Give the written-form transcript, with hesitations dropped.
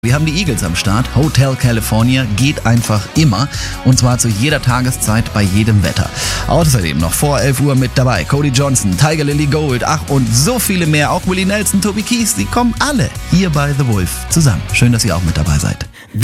Wir haben die Eagles am Start. Hotel California geht einfach immer. Und zwar zu jeder Tageszeit, bei jedem Wetter. Außerdem noch vor 11 Uhr mit dabei Cody Johnson, Tiger Lily Gold, ach und so viele mehr. Auch Willie Nelson, Toby Keith, die kommen alle hier bei The Wolf zusammen. Schön, dass ihr auch mit dabei seid.